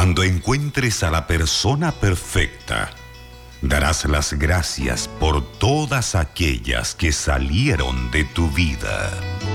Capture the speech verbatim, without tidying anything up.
Cuando encuentres a la persona perfecta, darás las gracias por todas aquellas que salieron de tu vida.